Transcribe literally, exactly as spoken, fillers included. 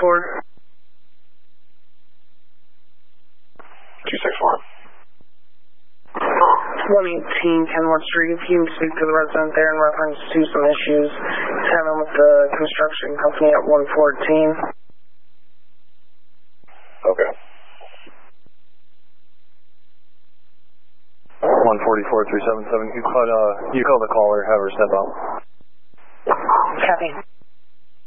four. two six four. one eighteen Kenwood Street. If you can speak to the resident there in reference to some issues he's having with the construction company at one fourteen. Okay. one forty-four, three seven seven. You call, uh, you call the caller, have her step out. Copy.